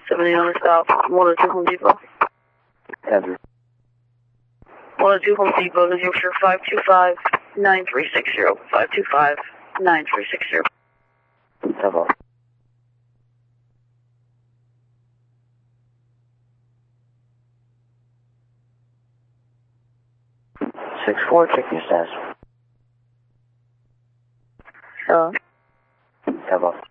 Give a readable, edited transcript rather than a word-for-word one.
70 on the stop. 102 Home Depot. Andrew. 102 Home Depot, New Hampshire, 525-9360. 525-9360. Hello. 6-4, check your status. Hello? Hello.